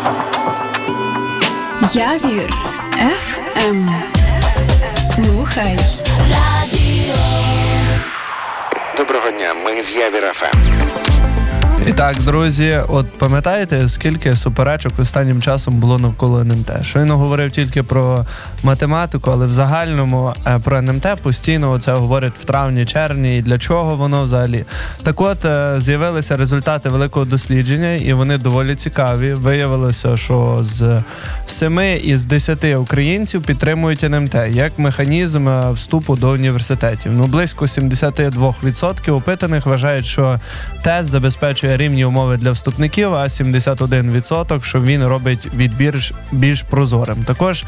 Явір FM. Слухай радіо. Доброго дня, ми з Явір FM. І так, друзі, от пам'ятаєте, скільки суперечок останнім часом було навколо НМТ? Щойно говорив тільки про математику, але в загальному про НМТ постійно це говорять в травні-червні, і для чого воно взагалі. Так от, з'явилися результати великого дослідження, і вони доволі цікаві. Виявилося, що з 7 із 10 українців підтримують НМТ як механізм вступу до університетів. Близько 72% опитаних вважають, що тест забезпечує рівні умови для вступників, а 71%, що він робить відбір більш прозорим. Також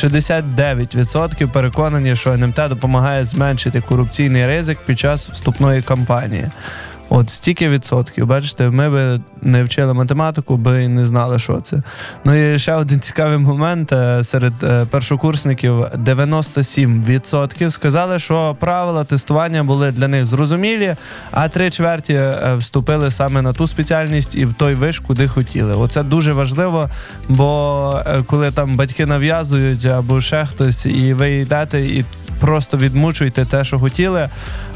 69% переконані, що НМТ допомагає зменшити корупційний ризик під час вступної кампанії. От стільки відсотків, бачите, ми би не вчили математику, би і не знали, що це. І ще один цікавий момент, серед першокурсників 97% сказали, що правила тестування були для них зрозумілі, а 3/4 вступили саме на ту спеціальність і в той виш, куди хотіли. Оце дуже важливо, бо коли там батьки нав'язують або ще хтось, і ви йдете і просто відмучуєте те, що хотіли,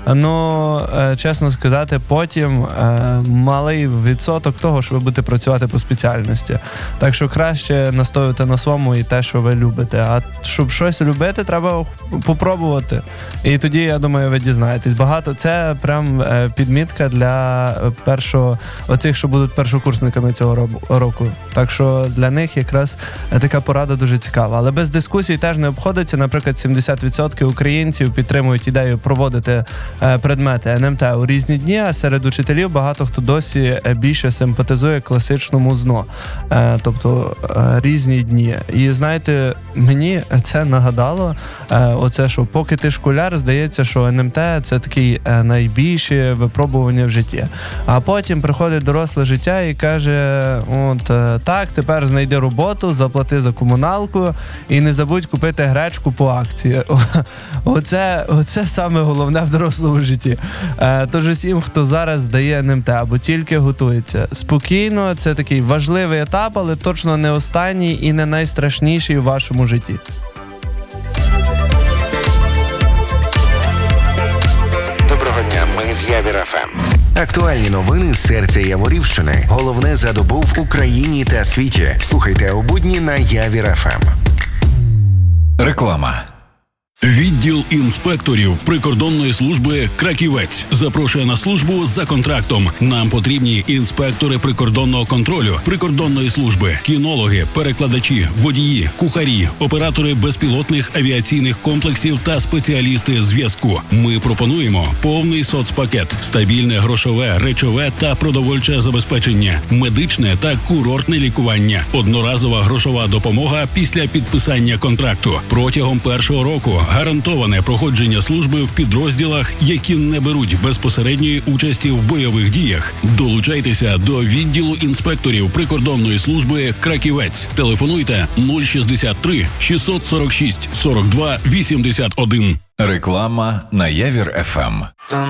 чесно сказати, потім малий відсоток того, що ви будете працювати по спеціальності. Так що краще настоювати на своєму і те, що ви любите. А щоб щось любити, треба попробувати. І тоді, я думаю, ви дізнаєтесь. Багато. Це прям підмітка для оцих, що будуть першокурсниками цього року. Так що для них якраз така порада дуже цікава. Але без дискусій теж не обходиться. Наприклад, 70% українців підтримують ідею проводити предмети НМТ у різні дні, а серед учителів багато хто досі більше симпатизує класичному ЗНО, тобто різні дні. І знаєте, мені це нагадало, оце, що поки ти школяр, здається, що НМТ це таке найбільше випробування в житті. А потім приходить доросле життя і каже, так, тепер знайди роботу, заплати за комуналку і не забудь купити гречку по акції. Оце саме головне в дорослому житті. Тож усім, хто зараз здає НМТ або тільки готується, спокійно, це такий важливий етап, але точно не останній і не найстрашніший у вашому житті. Доброго дня, ми з Явір FM. Актуальні новини з серця Яворівщини. Головне за добу в Україні та світі. Слухайте у будні на Явір FM. Реклама. Відділ інспекторів прикордонної служби «Краківець» запрошує на службу за контрактом. Нам потрібні інспектори прикордонного контролю, прикордонної служби, кінологи, перекладачі, водії, кухарі, оператори безпілотних авіаційних комплексів та спеціалісти зв'язку. Ми пропонуємо повний соцпакет, стабільне грошове, речове та продовольче забезпечення, медичне та курортне лікування, одноразова грошова допомога після підписання контракту. Протягом першого року гарантоване проходження служби в підрозділах, які не беруть безпосередньої участі в бойових діях. Долучайтеся до відділу інспекторів прикордонної служби «Краківець». Телефонуйте 063 646 42 81. Реклама на Явір FM.